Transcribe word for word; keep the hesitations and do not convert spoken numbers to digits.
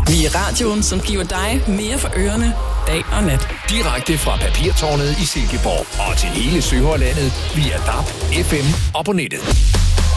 Vi er radioen, som giver dig mere for ørerne, dag og nat. Direkte fra Papirtårnet i Silkeborg og til hele Sønderlandet via D A B, F M og på nettet.